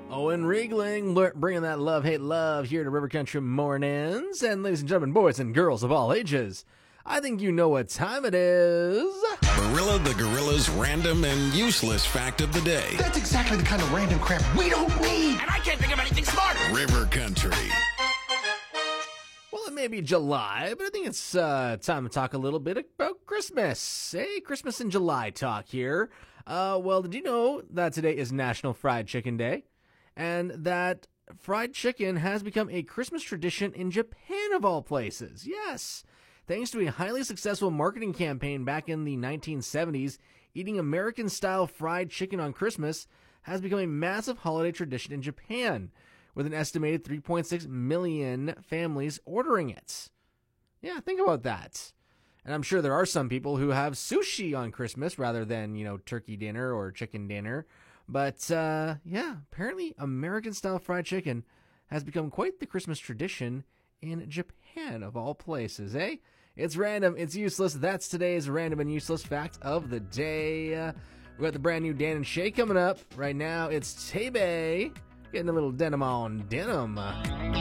Owen Riegling bringing that love, hate, love here to River Country Mornings. And ladies and gentlemen, boys and girls of all ages, I think you know what time it is. Barilla the Gorilla's random and useless fact of the day. That's exactly the kind of random crap we don't need. And I can't think of anything smarter. River Country. Well, it may be July, but I think it's time to talk a little bit about Christmas. Hey, Christmas in July talk here. Well, did you know that today is National Fried Chicken Day? And that fried chicken has become a Christmas tradition in Japan, of all places. Yes. Thanks to a highly successful marketing campaign back in the 1970s, eating American-style fried chicken on Christmas has become a massive holiday tradition in Japan, with an estimated 3.6 million families ordering it. Yeah, think about that. And I'm sure there are some people who have sushi on Christmas rather than, turkey dinner or chicken dinner. But, apparently American-style fried chicken has become quite the Christmas tradition in Japan, of all places, eh? It's random, it's useless. That's today's random and useless fact of the day. We got the brand new Dan and Shay coming up. Right now, it's Tay-Bay getting a little denim on denim.